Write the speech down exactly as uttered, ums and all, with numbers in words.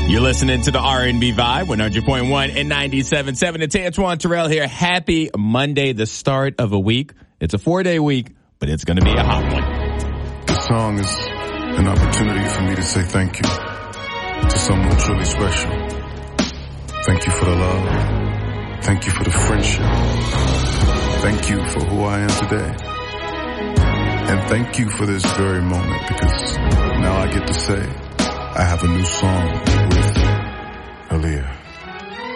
You're listening to the R and B Vibe, one hundred point one and ninety-seven point seven. It's Antoine Terrell here. Happy Monday, the start of a week. It's a four-day week, but it's going to be a hot one. This song is an opportunity for me to say thank you to someone truly special. Thank you for the love. Thank you for the friendship. Thank you for who I am today. And thank you for this very moment, because now I get to say I have a new song.